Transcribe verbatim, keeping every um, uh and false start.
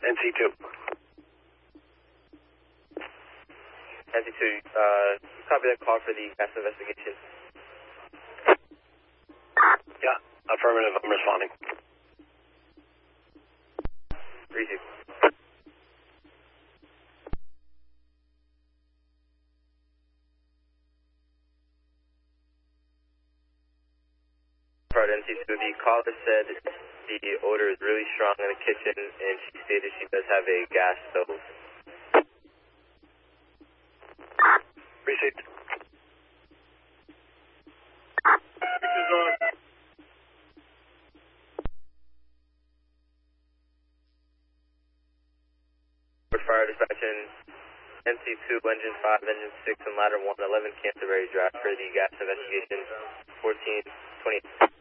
N C two. N C two, uh, copy that call for the gas investigation. Yeah, affirmative, I'm responding. Receive. Part N C two, the caller said the odor is really strong in the kitchen, and she stated she does have a gas stove. Received. This is on. Fire dispatching N C two, engine five, engine six, and ladder one, eleven Canterbury Drive for the gas investigation, fourteen twenty.